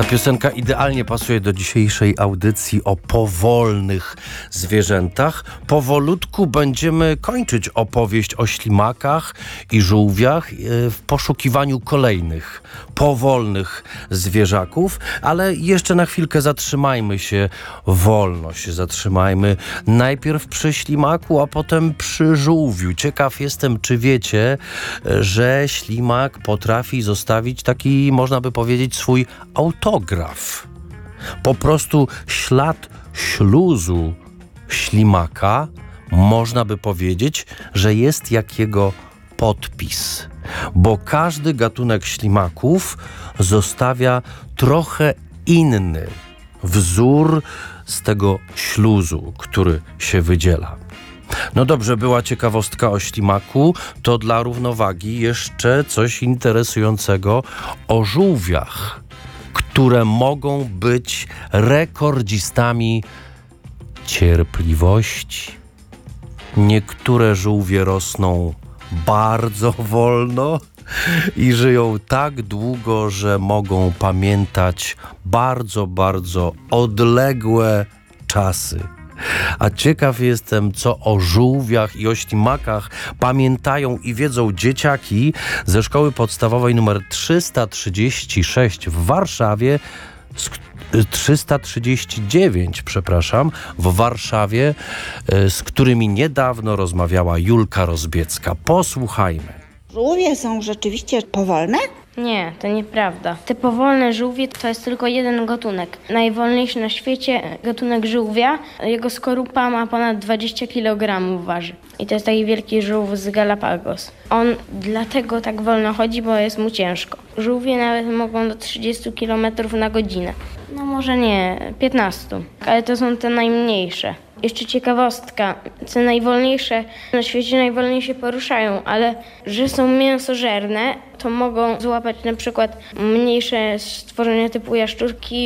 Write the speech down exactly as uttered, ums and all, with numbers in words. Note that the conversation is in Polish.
Ta piosenka idealnie pasuje do dzisiejszej audycji o powolnych zwierzętach. Powolutku będziemy kończyć opowieść o ślimakach i żółwiach w poszukiwaniu kolejnych powolnych zwierzaków, ale jeszcze na chwilkę zatrzymajmy się wolno się zatrzymajmy najpierw przy ślimaku, a potem przy żółwiu. Ciekaw jestem, czy wiecie, że ślimak potrafi zostawić taki, można by powiedzieć, swój autograf. Po prostu ślad śluzu ślimaka, można by powiedzieć, że jest jak jego podpis. Bo każdy gatunek ślimaków zostawia trochę inny wzór z tego śluzu, który się wydziela. No dobrze, była ciekawostka o ślimaku, to dla równowagi jeszcze coś interesującego o żółwiach, które mogą być rekordzistami cierpliwości. Niektóre żółwie rosną bardzo wolno i żyją tak długo, że mogą pamiętać bardzo, bardzo odległe czasy. A ciekaw jestem, co o żółwiach i o ślimakach pamiętają i wiedzą dzieciaki ze szkoły podstawowej nr trzysta trzydzieści sześć w Warszawie, trzysta trzydzieści dziewięć, przepraszam, w Warszawie, z którymi niedawno rozmawiała Julka Rozbiecka. Posłuchajmy. Żółwie są rzeczywiście powolne? Nie, to nieprawda. Te powolne żółwie to jest tylko jeden gatunek. Najwolniejszy na świecie gatunek żółwia. Jego skorupa ma ponad dwadzieścia kilogramów waży. I to jest taki wielki żółw z Galapagos. On dlatego tak wolno chodzi, bo jest mu ciężko. Żółwie nawet mogą do trzydzieści kilometrów na godzinę. No może nie, piętnaście. Ale to są te najmniejsze. Jeszcze ciekawostka, te najwolniejsze na świecie najwolniej się poruszają, ale że są mięsożerne, to mogą złapać na przykład mniejsze stworzenia typu jaszczurki,